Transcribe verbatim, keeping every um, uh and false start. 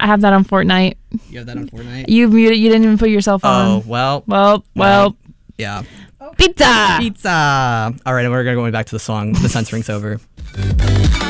I have that on Fortnite. You have that on Fortnite? You muted. You didn't even put yourself on. Oh, well. Well, well. Yeah. Pizza! Pizza! All right, and we're going to go back to the song. The censoring's over.